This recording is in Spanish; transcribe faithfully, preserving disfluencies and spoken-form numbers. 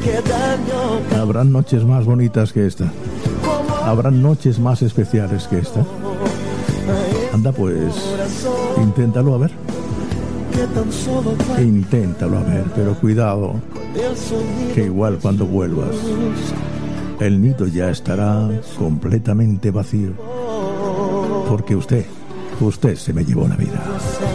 Habrán noches más bonitas que esta. Habrán noches más especiales que esta. Anda pues, inténtalo a ver. Inténtalo a ver, pero cuidado, que igual cuando vuelvas, el nido ya estará completamente vacío. Porque usted, usted se me llevó la vida.